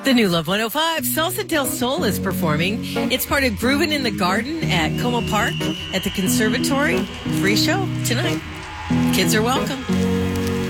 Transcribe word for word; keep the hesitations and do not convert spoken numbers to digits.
The new Love one oh five, Salsa del Sol is performing. It's part of Groovin' in the Garden at Como Park at the Conservatory. Free show tonight. Kids are welcome.